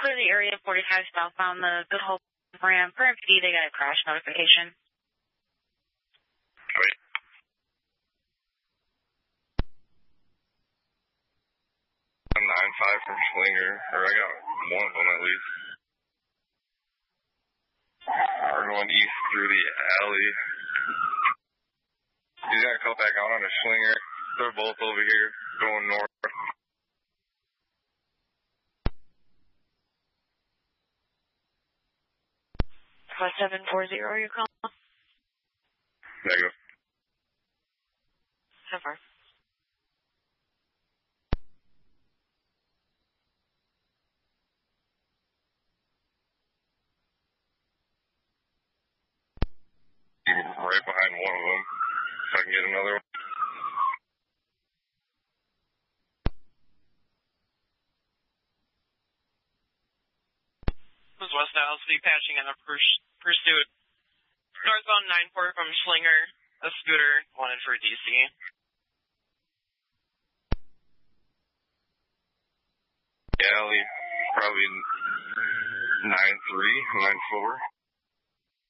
clear the area 45 southbound, the Good Hope ramp. Per MPD, they got a crash notification. Wait. 9-5 from Schlinger, or I got one of them at least. We're going east through the alley. He's gonna come back out on a Schlinger. They're both over here, going north. 5740, you're calling? Negative. So far. Right behind one of them, if I can get another one. This is West Dallas, be patching in a pursuit. Northbound 9-4 from Schlinger, a scooter, wanted for DC. Alley, probably 9-3, 9-4.